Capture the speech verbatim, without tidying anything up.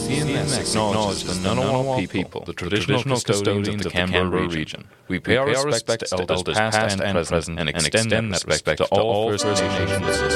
C N S acknowledges the Ngunnawal people, the traditional custodians of the Canberra region. We pay our respects to elders past and present and extend that respect to all First Nations listeners.